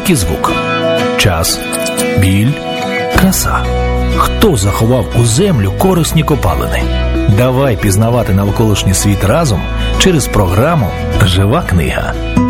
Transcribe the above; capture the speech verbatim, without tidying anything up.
тільки звук. Час, біль, краса. Хто заховав у землю корисні копалини? Давай пізнавати навколишній світ разом через програму «Жива книга».